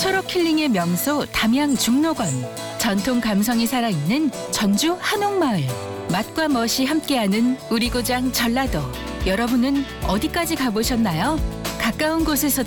초록 힐링의 명소 담양 중록원. 전통 감성이 살아있는 전주 한옥마을. 맛과 멋이 함께하는 우리 고장 전라도. 여러분은 어디까지 가보셨나요? 가까운 곳에서